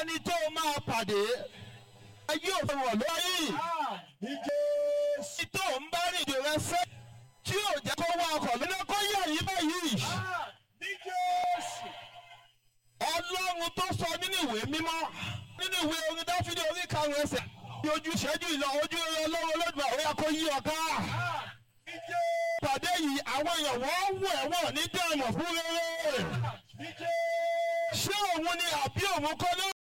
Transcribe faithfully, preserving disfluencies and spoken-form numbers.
ẹni tó máa pàdé ayé òfin wọ̀ lórí ẹni tó ń bá rìndò rẹ fẹ́ tí ò jẹ́ kó wá ọkọ̀ lọ́nà kó yà yí báyìí. Ọlọ́run tó sọ nínú ìwé mímọ́ nínú ìwé orin Dáfídì orí karùn-ún ẹsẹ̀ ní ojú ìṣẹ́jú ìlọ ojú Ọlọ́run Olódùmarè ó yá kó yí ọ ká. Pàdé yìí àwọn èèyàn wọ́n wù ẹ̀wọ̀n ní dẹ́mọ̀ fún rere. Ṣé òun ni àbí òun kọ́ ló?